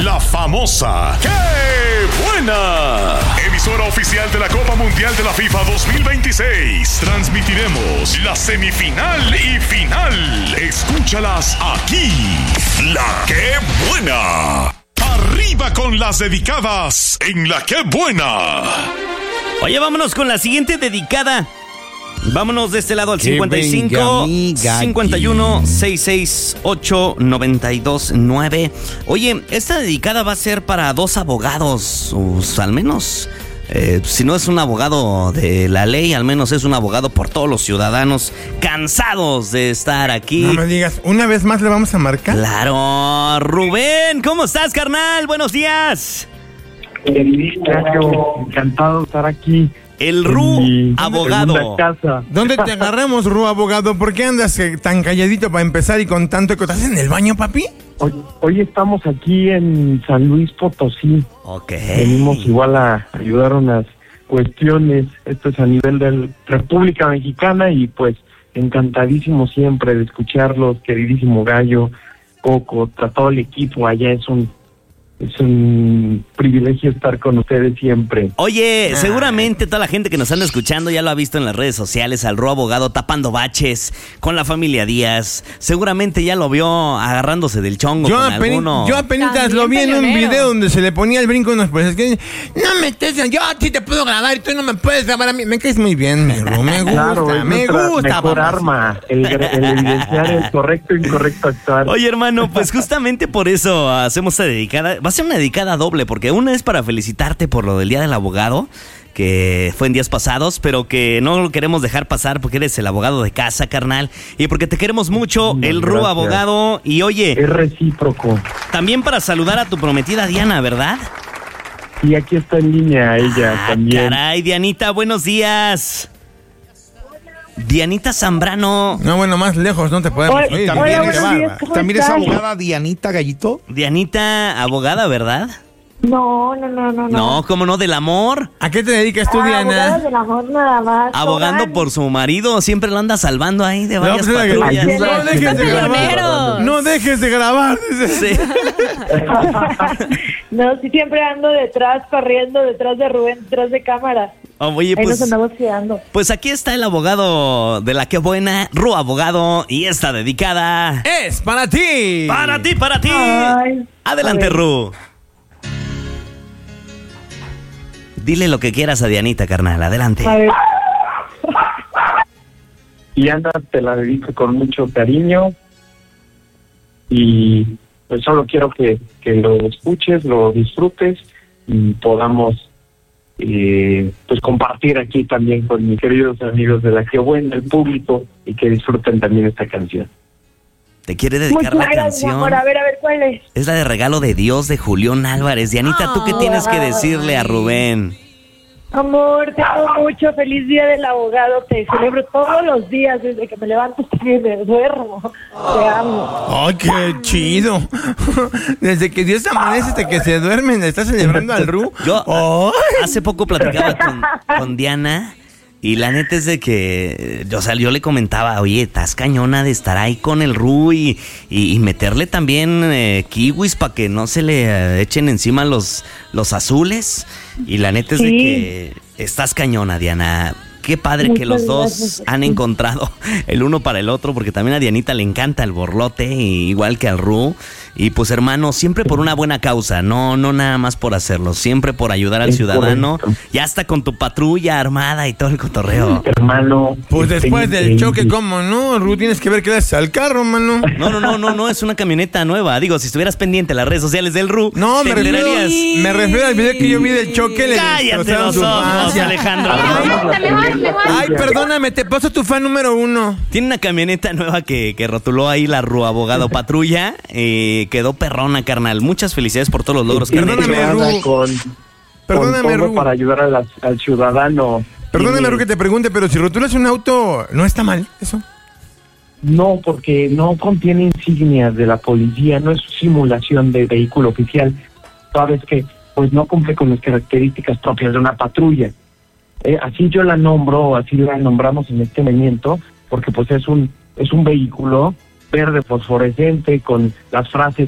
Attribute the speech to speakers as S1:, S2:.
S1: la famosa ¡Qué buena! Emisora oficial de la Copa Mundial de la FIFA 2026. Transmitiremos la semifinal y final. Escúchalas aquí. La ¡Qué buena! Arriba con las dedicadas en la ¡Qué buena!
S2: Oye, vámonos con la siguiente dedicada. Vámonos de este lado al 55 51 668 929. Oye, esta dedicada va a ser para dos abogados, al menos. Si no es un abogado de la ley, al menos es un abogado por todos los ciudadanos cansados de estar aquí.
S3: No me digas, ¿una vez más le vamos a marcar?
S2: Claro, Rubén, ¿cómo estás, carnal? Buenos días.
S4: Encantado de estar aquí.
S2: El Ru abogado.
S3: ¿Dónde te agarramos, Ru abogado? ¿Por qué andas tan calladito para empezar y con tanto que estás en el baño, papi?
S4: Hoy estamos aquí en San Luis Potosí.
S2: Ok.
S4: Venimos igual a ayudar unas cuestiones. Esto es a nivel de República Mexicana y pues encantadísimo siempre de escucharlos, queridísimo Gallo, Coco, todo el equipo allá. Es un privilegio estar con ustedes siempre.
S2: Oye, seguramente toda la gente que nos anda escuchando ya lo ha visto en las redes sociales, al Ru abogado tapando baches con la familia Díaz. Seguramente ya lo vio agarrándose del chongo con alguno.
S3: Yo apenas lo vi en un video donde se le ponía el brinco a unos pues que no me estés, yo a ti te puedo grabar y tú no me puedes grabar a mí. Me caes muy bien, mi Ru, me gusta,
S4: claro,
S3: me gusta.
S4: Mejor arma, el evidenciar el correcto e incorrecto actuar.
S2: Oye, hermano, pues justamente por eso hacemos esta dedicada. Va a ser una dedicada doble, porque una es para felicitarte por lo del Día del Abogado, que fue en días pasados, pero que no lo queremos dejar pasar porque eres el abogado de casa, carnal, y porque te queremos mucho, el Ru abogado. Y oye,
S4: es recíproco.
S2: También para saludar a tu prometida Diana, ¿verdad?
S4: Y aquí está en línea ella también.
S2: Caray, Dianita, buenos días. Dianita Zambrano.
S3: No, bueno, más lejos no te podemos oír.
S5: ¿También es abogada Dianita Gallito?
S2: Dianita, abogada, ¿verdad?
S6: No.
S2: No, ¿cómo no? ¿Del amor?
S3: ¿A qué te dedicas tú, Diana?
S6: Abogada del amor nada más.
S2: Abogando por su marido, siempre lo anda salvando ahí de varias patrullas.
S3: No dejes de grabar.
S2: Sí.
S6: No, sí, siempre ando detrás, corriendo detrás de Rubén, detrás de cámara.
S2: Oye,
S6: ahí nos andamos quedando.
S2: Pues aquí está el abogado de la Qué Buena, Ru abogado, y esta dedicada
S3: es para ti.
S2: Para ti.
S6: Ay,
S2: adelante, Ru. Dile lo que quieras a Dianita, carnal, adelante.
S6: A ver.
S4: Y anda, te la dedico con mucho cariño y pues solo quiero que lo escuches, lo disfrutes y podamos pues compartir aquí también con mis queridos amigos de la Qué Buena, el público, y que disfruten también esta canción.
S2: Te quiere dedicar la canción.
S6: Amor. A ver, ¿cuál es?
S2: Es la de Regalo de Dios de Julián Álvarez. Dianita, ¿tú qué tienes que decirle a Rubén?
S6: Amor, te amo mucho, feliz día del abogado, te celebro todos los días, desde que me levanto hasta que me duermo, te amo.
S3: ¡Ay, qué chido! Desde que Dios amanece hasta que se duermen, ¿le estás celebrando al Ru?
S2: Yo hace poco platicaba con Diana, y la neta es de que, o sea, yo le comentaba, oye, estás cañona de estar ahí con el Ru y meterle también kiwis para que no se le echen encima los azules. Y la neta es de que estás cañona, Diana. Qué padre que los dos han encontrado el uno para el otro, porque también a Dianita le encanta el borlote, igual que al Ru. Y pues, hermano, siempre por una buena causa, no nada más por hacerlo, siempre por ayudar al ciudadano, ya hasta con tu patrulla armada y todo el cotorreo.
S4: Hermano.
S3: Pues después del choque, ¿cómo no? Ru, tienes que ver qué le haces al carro, mano.
S2: No, es una camioneta nueva. Digo, si estuvieras pendiente de las redes sociales del Ru,
S3: no, me refiero al video que yo vi del choque.
S2: Cállate los ojos, Alejandro.
S3: Ay, perdóname, te paso tu fan número 1.
S2: Tiene una camioneta nueva que rotuló ahí la Ru abogado patrulla. Quedó perrona, carnal. Muchas felicidades por todos los logros que han hecho.
S3: Perdóname, Ru.
S4: Para ayudar al ciudadano.
S3: Perdóname, Ru, que te pregunte, pero si rotulas un auto, ¿no está mal eso?
S4: No, porque no contiene insignias de la policía, no es simulación de vehículo oficial. Sabes que pues no cumple con las características propias de una patrulla. Así yo la nombro, así la nombramos en este momento, porque pues es un vehículo verde fosforescente con las frases